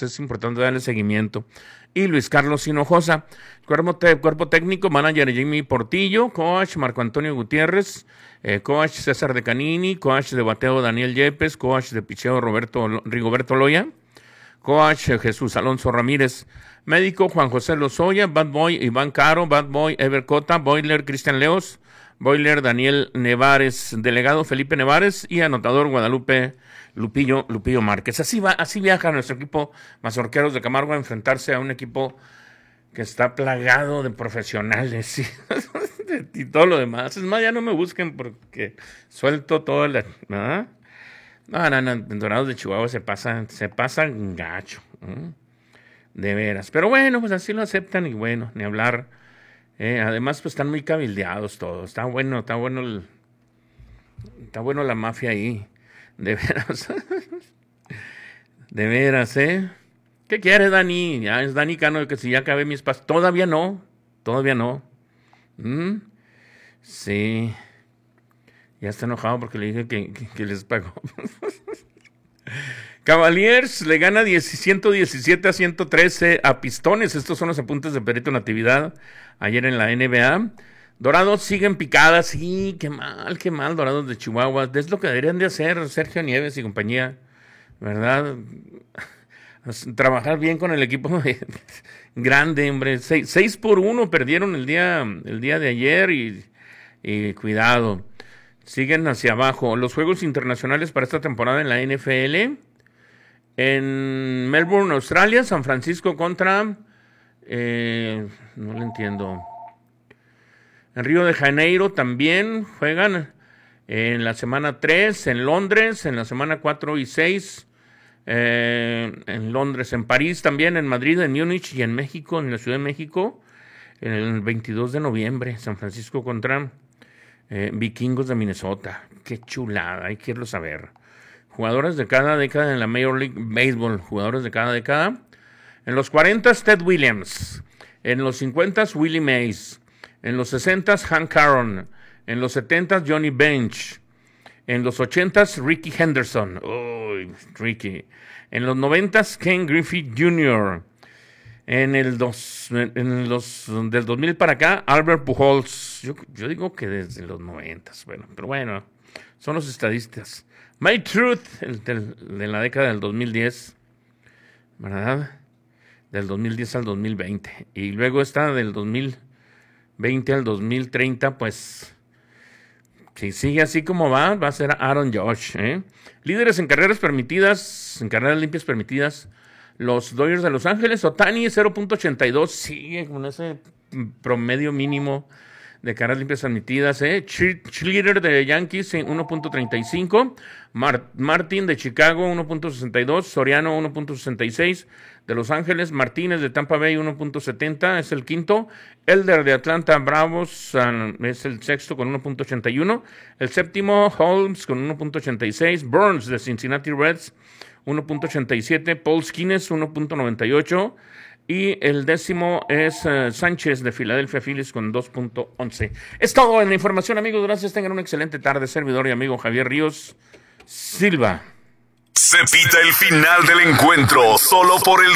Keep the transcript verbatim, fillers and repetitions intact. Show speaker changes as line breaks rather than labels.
pues es importante darle seguimiento. Y Luis Carlos Hinojosa, cuerpo, te, cuerpo técnico, manager Jimmy Portillo, coach Marco Antonio Gutiérrez, eh, coach César de Canini, coach de bateo Daniel Yepes, coach de picheo Roberto Rigoberto Loya, coach Jesús Alonso Ramírez, médico Juan José Lozoya, bad boy Iván Caro, bad boy Ever Cota, boiler Cristian Leos, boiler Daniel Nevares, delegado Felipe Nevares y anotador Guadalupe Lupillo, Lupillo Márquez. Así va, así viaja nuestro equipo Mazorqueros de Camargo a enfrentarse a un equipo que está plagado de profesionales, ¿sí? Y todo lo demás. Es más, ya no me busquen porque suelto todo la... ¿ah? No, no, no, en Dorados de Chihuahua se pasa, se pasa gacho, ¿eh? De veras. Pero bueno, pues así lo aceptan y bueno, ni hablar. Eh, además, pues están muy cabildeados todos. Está bueno, está bueno el, está bueno la mafia ahí. De veras. De veras, ¿eh? ¿Qué quiere, Dani? Ya es Dani Cano, que si ya acabé mis pasos. Todavía no, todavía no. ¿Mm? Sí. Ya está enojado porque le dije que, que, que les pagó. Cavaliers le gana ciento diecisiete a ciento trece a Pistones. Estos son los apuntes de Perito Natividad ayer en la N B A. Dorados siguen picadas. Sí, qué mal, qué mal, Dorados de Chihuahua. Es lo que deberían de hacer Sergio Nieves y compañía, ¿verdad? Trabajar bien con el equipo grande, hombre. Seis, seis por uno perdieron el día, el día de ayer y, y cuidado. Siguen hacia abajo. Los juegos internacionales para esta temporada en la N F L. En Melbourne, Australia, San Francisco contra... Eh, no lo entiendo. En Río de Janeiro también juegan en la semana tres, en Londres, en la semana cuatro y seis, eh, en Londres, en París también, en Madrid, en Múnich y en México, en la Ciudad de México, el veintidós de noviembre, San Francisco contra eh, Vikingos de Minnesota. Qué chulada, hay que irlo a ver. Jugadores de cada década en la Major League Baseball, jugadores de cada década. En los cuarenta, Ted Williams. En los cincuenta, Willie Mays. En los sesenta, Hank Aaron. En los setenta, Johnny Bench. En los ochenta, Ricky Henderson. Oh, Ricky. En los noventa, Ken Griffey junior En el dos, en los del dos mil para acá, Albert Pujols. Yo, yo digo que desde los noventa. Bueno, pero bueno, son los estadistas. My Truth, el, el, de la década del dos mil diez, ¿verdad? Del dos mil diez al dos mil veinte. Y luego está del dos mil veinte al dos mil treinta, pues, si sigue así como va, va a ser Aaron Judge, ¿eh? Líderes en carreras permitidas, en carreras limpias permitidas, los Dodgers de Los Ángeles. Ohtani cero punto ochenta y dos, sigue con ese promedio mínimo de carreras limpias permitidas, ¿eh? Cheerleader de Yankees uno punto treinta y cinco, Mar- Martin de Chicago uno punto sesenta y dos, Soriano uno punto sesenta y seis de Los Ángeles, Martínez de Tampa Bay uno punto setenta, es el quinto, Elder de Atlanta Bravos uh, es el sexto con uno punto ochenta y uno, el séptimo Holmes con uno punto ochenta y seis, Burns de Cincinnati Reds uno punto ochenta y siete, Paul Skenes uno punto noventa y ocho, y el décimo es uh, Sánchez de Philadelphia Phillies con dos punto once. Es todo en la información, amigos. Gracias, tengan una excelente tarde. Servidor y amigo Javier Ríos Silva.
Se pita el final del encuentro solo por el